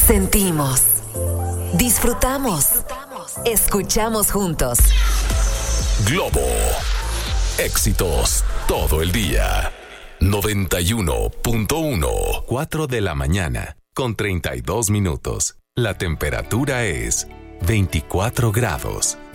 Sentimos, disfrutamos, escuchamos juntos. Globo. Éxitos todo el día. 91.1. 4 de la mañana, con 32 minutos. La temperatura es 24 grados.